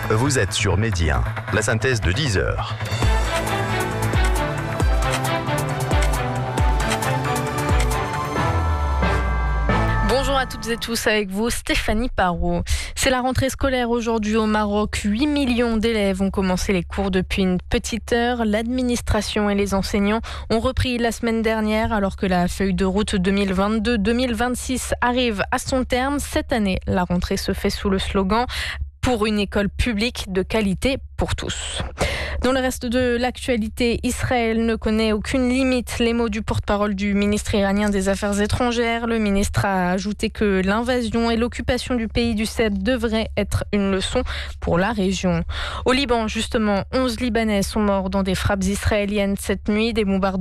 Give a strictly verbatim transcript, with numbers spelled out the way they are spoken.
Vous êtes sur Midi un, la synthèse de dix heures. Bonjour à toutes et tous, avec vous Stéphanie Parot. C'est la rentrée scolaire aujourd'hui au Maroc. huit millions d'élèves ont commencé les cours depuis une petite heure. L'administration et les enseignants ont repris la semaine dernière alors que la feuille de route deux mille vingt-deux deux mille vingt-six arrive à son terme. Cette année, la rentrée se fait sous le slogan « Pour une école publique de qualité pour tous ». Dans le reste de l'actualité, Israël ne connaît aucune limite. Les mots du porte-parole du ministre iranien des Affaires étrangères. Le ministre a ajouté que l'invasion et l'occupation du pays du Sud devraient être une leçon pour la région. Au Liban, justement, onze Libanais sont morts dans des frappes israéliennes cette nuit. Des bombardements